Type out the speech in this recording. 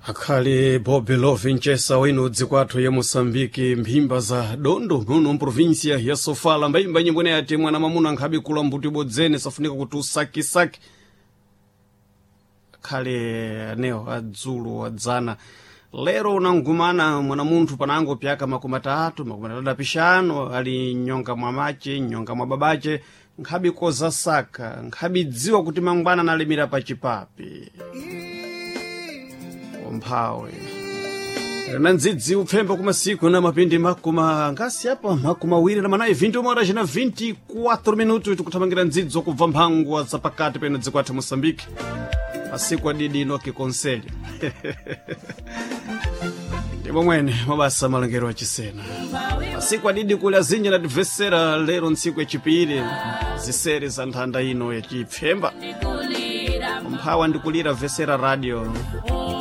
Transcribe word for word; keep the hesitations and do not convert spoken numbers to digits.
Akhali Bobi Love Nchesa wino dzikwathu ya Mosambiki mphimba za dondo muno mprovinsia ya Sofala mbaimba nyimbo yati mwana mamuna nkhabi kula mbuti bodzene safunika kuti usakisaki akhali neo adzulu adzana lero unangumana mwana munthu panango pyaka makumi atatu makumi atatu apishano ali nyonga mwa mache nyonga mwa babache nkhabi koza saka nkhabi dziwa kuti mangwana nalimira pa chipapi omphawe nandzidzi upfemba kumasiku na mapindi makuma ngasi apa makuma wiri na manayi vinte uma horas na vinte e quatro minutos tikuthamangira ndzidzo kubva mphangwa zapakati peno dzikwathu Mosambiki masiku adidi inoki konselho ndipo mwene mabasa malengero achisena masiku adidi kuli azinji na divesera lero ntsiku echipiri zisere za nthanda ino yachipfemba mphawa ndikulira vesera radio